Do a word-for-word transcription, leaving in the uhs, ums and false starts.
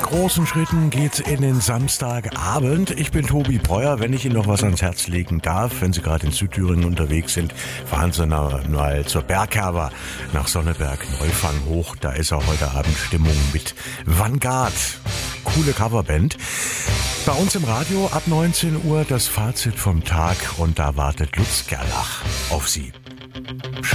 großen Schritten geht's in den Samstagabend. Ich bin Tobi Breuer. Wenn ich Ihnen noch was ans Herz legen darf, wenn Sie gerade in Südthüringen unterwegs sind, fahren Sie mal zur Bergherber nach Sonneberg, Neufang hoch. Da ist auch heute Abend Stimmung mit Vanguard. Coole Coverband. Bei uns im Radio ab neunzehn Uhr das Fazit vom Tag und da wartet Lutz Gerlach auf Sie.